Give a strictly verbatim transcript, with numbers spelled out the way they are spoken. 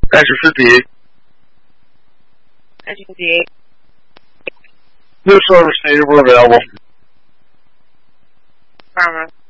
Enter fifty-eight. Enter fifty-eight. No service needed. We're available. Promise.